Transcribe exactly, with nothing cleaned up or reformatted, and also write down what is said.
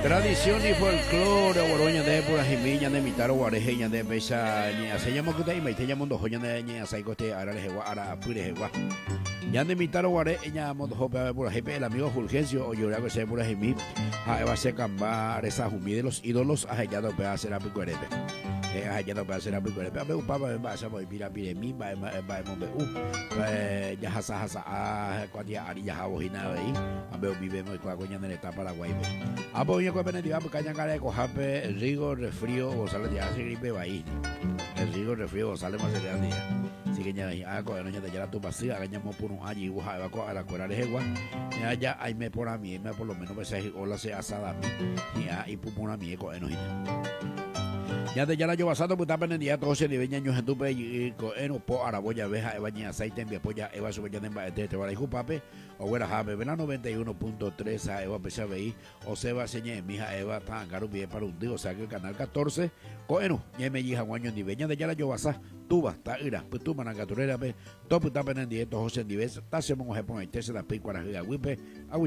Tradición y folclore Oroña de pura jimiña de mitar guarejeña de pesa ña se llama que te me te llamo dos joña de ña sai coste ara le ara apure jegua ya de mitar guareña mo dos pe pura jepe el amigo Fulgencio o llora que se pura jimi a va se cambar esa jumi de los ídolos a ya do pe hacer a picuerete eh a ya do pe hacer a picuerete a me papa va se voy pira pire mi va va mo be u ya hasa hasa a cuatia ari ya bojina ahí a me vive mo con coña de etapa Paraguay a boña con Benedicto a caña cara de cojape el rigo resfrío González ya se gripe va ahí el rigo resfrío González más de día así que ya a con noña de ya tu pasía gañamos por un allí guja va con a la corar de jegua ya ahí me por a mí me por lo menos me se hola se asada y ahí pupuna mí con eno ya de ya la yo basado puta penendía todos se niveña años en tu pe y eno po araboya veja ebaña aceite en polla eva subeña de este te va a pape o güera jabe vena noventa y uno punto tres a eva pesa veí o se va señe mija eva tan caro bien para un día o sea que el canal catorce coeno ya me hija guaño en niveña de ya la yo basa tuba ta ira pues tu managaturera pe to puta penendía todos en nivel ta se monje pon este se la pico a la wipe